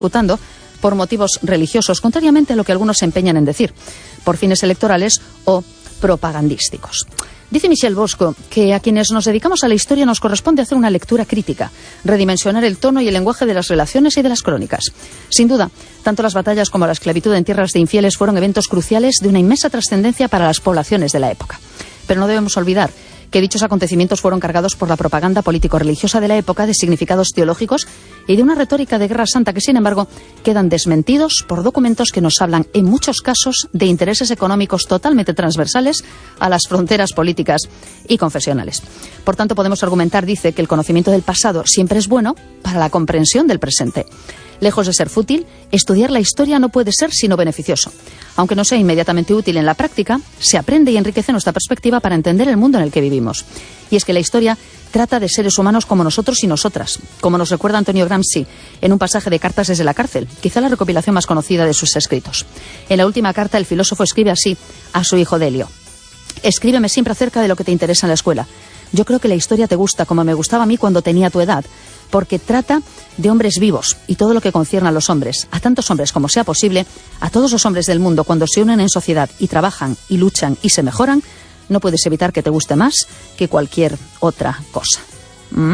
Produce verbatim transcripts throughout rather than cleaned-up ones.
ejecutando por motivos religiosos, contrariamente a lo que algunos se empeñan en decir, por fines electorales o propagandísticos. Dice Michel Bosco que a quienes nos dedicamos a la historia nos corresponde hacer una lectura crítica, redimensionar el tono y el lenguaje de las relaciones y de las crónicas. Sin duda, tanto las batallas como la esclavitud en tierras de infieles fueron eventos cruciales de una inmensa trascendencia para las poblaciones de la época. Pero no debemos olvidar que dichos acontecimientos fueron cargados por la propaganda político-religiosa de la época de significados teológicos y de una retórica de guerra santa que, sin embargo, quedan desmentidos por documentos que nos hablan, en muchos casos, de intereses económicos totalmente transversales a las fronteras políticas y confesionales. Por tanto, podemos argumentar, dice, que el conocimiento del pasado siempre es bueno para la comprensión del presente. Lejos de ser fútil, estudiar la historia no puede ser sino beneficioso. Aunque no sea inmediatamente útil en la práctica, se aprende y enriquece nuestra perspectiva para entender el mundo en el que vivimos. Y es que la historia trata de seres humanos como nosotros y nosotras, como nos recuerda Antonio Gramsci en un pasaje de Cartas desde la cárcel, quizá la recopilación más conocida de sus escritos. En la última carta, el filósofo escribe así a su hijo Delio: escríbeme siempre acerca de lo que te interesa en la escuela. Yo creo que la historia te gusta como me gustaba a mí cuando tenía tu edad, porque trata de hombres vivos y todo lo que concierne a los hombres, a tantos hombres como sea posible, a todos los hombres del mundo, cuando se unen en sociedad y trabajan y luchan y se mejoran, no puedes evitar que te guste más que cualquier otra cosa. ¿Mm?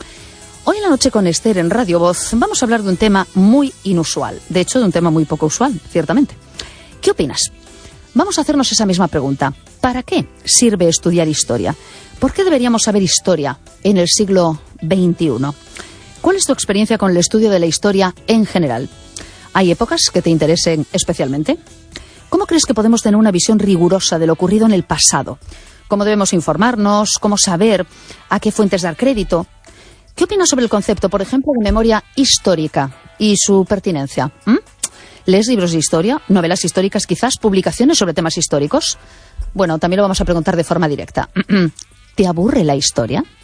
Hoy en la noche con Esther en Radio Voz vamos a hablar de un tema muy inusual, de hecho de un tema muy poco usual, ciertamente. ¿Qué opinas? Vamos a hacernos esa misma pregunta. ¿Para qué sirve estudiar historia? ¿Por qué deberíamos saber historia en el siglo veintiuno? ¿Cuál es tu experiencia con el estudio de la historia en general? ¿Hay épocas que te interesen especialmente? ¿Cómo crees que podemos tener una visión rigurosa de lo ocurrido en el pasado? ¿Cómo debemos informarnos? ¿Cómo saber a qué fuentes dar crédito? ¿Qué opinas sobre el concepto, por ejemplo, de memoria histórica y su pertinencia? ¿Mm? ¿Lees libros de historia, novelas históricas quizás, publicaciones sobre temas históricos? Bueno, también lo vamos a preguntar de forma directa. ¿Te aburre la historia?